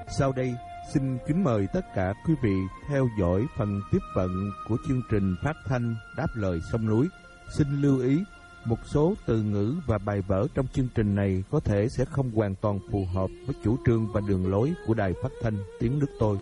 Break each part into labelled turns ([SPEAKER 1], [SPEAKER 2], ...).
[SPEAKER 1] Sau đây, xin kính mời tất cả quý vị theo dõi phần tiếp vận của chương trình phát thanh Đáp lời sông núi. Xin lưu ý, một số từ ngữ và bài vở trong chương trình này có thể sẽ không hoàn toàn phù hợp với chủ trương và đường lối của Đài Phát thanh Tiếng nước tôi.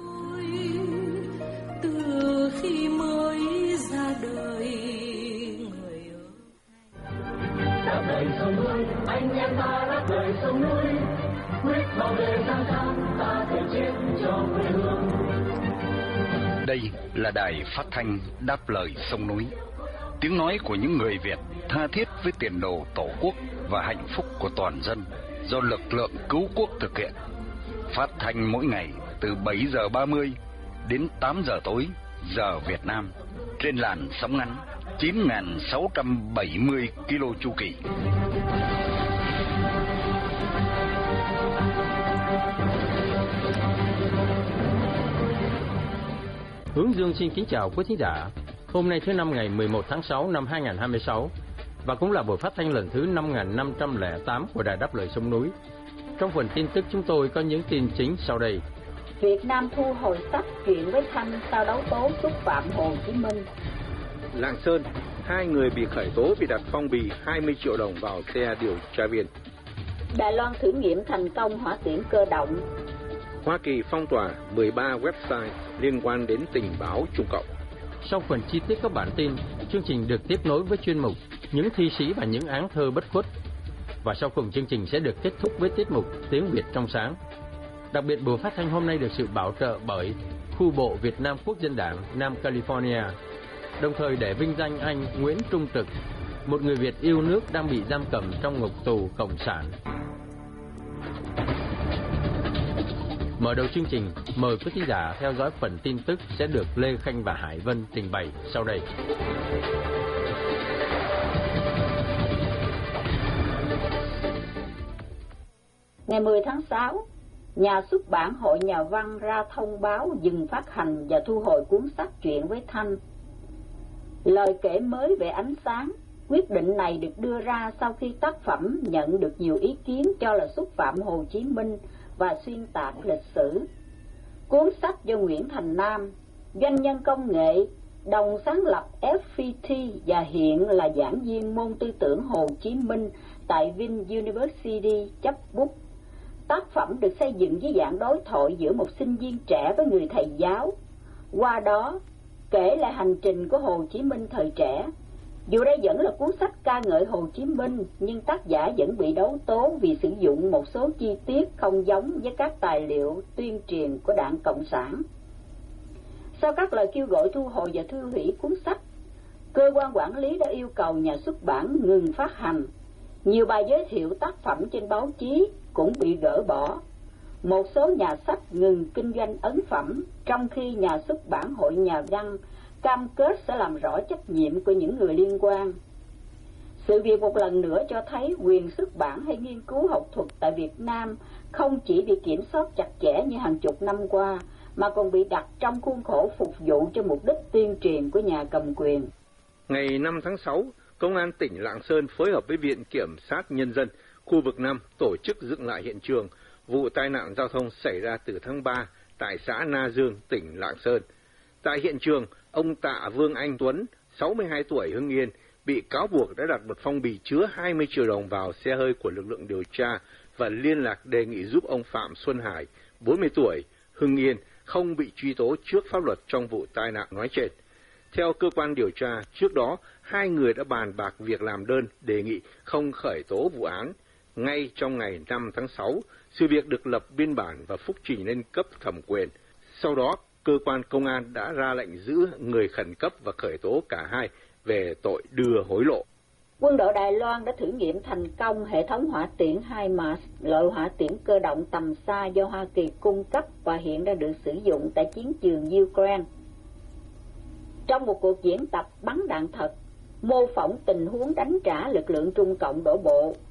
[SPEAKER 2] Từ khi mới ra đời, người ơi.
[SPEAKER 3] Đáp lời sông núi, anh em ta đáp lời sông núi, quyết bảo vệ giang sang, ta thể chết cho quê hương.
[SPEAKER 4] Đây là Đài Phát thanh Đáp lời sông núi, tiếng nói của những người Việt tha thiết với tiền đồ Tổ quốc và hạnh phúc của toàn dân, do lực lượng cứu quốc thực hiện. Phát thanh mỗi ngày từ 7:30 đến 8 giờ tối giờ Việt Nam trên làn sóng ngắn 9.670 km chu kỳ.
[SPEAKER 5] Hướng Dương xin kính chào quý thính giả. Hôm nay thứ năm ngày 11 tháng 6 năm 2026 và cũng là buổi phát thanh lần thứ 5508 của Đài Đáp lời sông núi. Trong phần tin tức chúng tôi có những tin chính sau đây.
[SPEAKER 6] Việt Nam thu hồi sách chuyện với Thanh sau đấu tố xúc phạm Hồ Chí Minh.
[SPEAKER 7] Lạng Sơn, 2 người bị khởi tố vì đặt phong bì 20 triệu đồng vào xe điều tra viên.
[SPEAKER 6] Đài Loan thử nghiệm thành công hỏa tiễn cơ động.
[SPEAKER 7] Hoa Kỳ phong tỏa 13 website liên quan đến tình báo Trung Cộng.
[SPEAKER 5] Sau phần chi tiết các bản tin, chương trình được tiếp nối với chuyên mục Những thi sĩ và những áng thơ bất khuất. Và sau cùng chương trình sẽ được kết thúc với tiết mục Tiếng Việt trong sáng. Đặc biệt buổi phát thanh hôm nay được sự bảo trợ bởi Khu bộ Việt Nam Quốc dân Đảng Nam California, đồng thời để vinh danh anh Nguyễn Trung Trực, một người Việt yêu nước đang bị giam cầm trong ngục tù cộng sản. Mở đầu chương trình, mời quý thính giả theo dõi phần tin tức sẽ được Lê Khanh và Hải Vân trình bày sau đây.
[SPEAKER 6] Ngày 10 tháng 6, Nhà xuất bản Hội Nhà văn ra thông báo dừng phát hành và thu hồi cuốn sách Chuyện với Thanh. Lời kể mới về ánh sáng, quyết định này được đưa ra sau khi tác phẩm nhận được nhiều ý kiến cho là xúc phạm Hồ Chí Minh và xuyên tạc lịch sử. Cuốn sách do Nguyễn Thành Nam, doanh nhân công nghệ, đồng sáng lập FPT và hiện là giảng viên môn tư tưởng Hồ Chí Minh tại Vinh University chấp bút. Tác phẩm được xây dựng dưới dạng đối thoại giữa một sinh viên trẻ với người thầy giáo. Qua đó, kể lại hành trình của Hồ Chí Minh thời trẻ. Dù đây vẫn là cuốn sách ca ngợi Hồ Chí Minh, nhưng tác giả vẫn bị đấu tố vì sử dụng một số chi tiết không giống với các tài liệu tuyên truyền của Đảng Cộng sản. Sau các lời kêu gọi thu hồi và thư hủy cuốn sách, cơ quan quản lý đã yêu cầu nhà xuất bản ngừng phát hành. Nhiều bài giới thiệu tác phẩm trên báo chí cũng bị gỡ bỏ. Một số nhà sách ngừng kinh doanh ấn phẩm, trong khi nhà xuất bản Hội Nhà văn cam kết sẽ làm rõ trách nhiệm của những người liên quan. Sự việc một lần nữa cho thấy quyền xuất bản hay nghiên cứu học thuật tại Việt Nam không chỉ bị kiểm soát chặt chẽ như hàng chục năm qua, mà còn bị đặt trong khuôn khổ phục vụ cho mục đích tuyên truyền của nhà cầm quyền.
[SPEAKER 7] Ngày 5 tháng 6, Công an tỉnh Lạng Sơn phối hợp với Viện Kiểm sát Nhân dân khu vực 5 tổ chức dựng lại hiện trường vụ tai nạn giao thông xảy ra từ tháng 3 tại xã Na Dương, tỉnh Lạng Sơn. Tại hiện trường, ông Tạ Vương Anh Tuấn, 62 tuổi, Hưng Yên, bị cáo buộc đã đặt một phong bì chứa 20 triệu đồng vào xe hơi của lực lượng điều tra và liên lạc đề nghị giúp ông Phạm Xuân Hải, 40 tuổi, Hưng Yên, không bị truy tố trước pháp luật trong vụ tai nạn nói trên. Theo cơ quan điều tra, trước đó, hai người đã bàn bạc việc làm đơn đề nghị không khởi tố vụ án. Ngay trong ngày 5 tháng 6, sự việc được lập biên bản và phúc trình lên cấp thẩm quyền. Sau đó, cơ quan công an đã ra lệnh giữ người khẩn cấp và khởi tố cả hai về tội đưa hối lộ.
[SPEAKER 6] Quân đội Đài Loan đã thử nghiệm thành công hệ thống hỏa tiễn HIMARS, loại hỏa tiễn cơ động tầm xa do Hoa Kỳ cung cấp và hiện đã được sử dụng tại chiến trường Ukraine. Trong một cuộc diễn tập bắn đạn thật, mô phỏng tình huống đánh trả lực lượng Trung Cộng đổ bộ,